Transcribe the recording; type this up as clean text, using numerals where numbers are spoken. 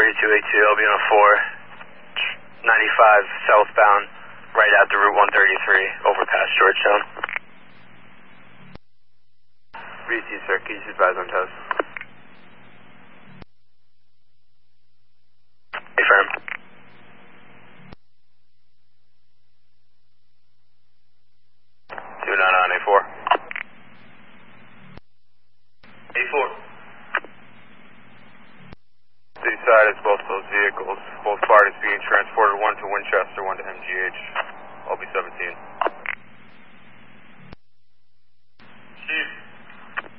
4282, I'll be on a 495 southbound, right after Route 133, overpass Georgetown. BC, sir, can you advise on toast? Affirm. On A4. A4. City side is both those vehicles. Both parties being transported, one to Winchester, one to MGH. I'll be 17.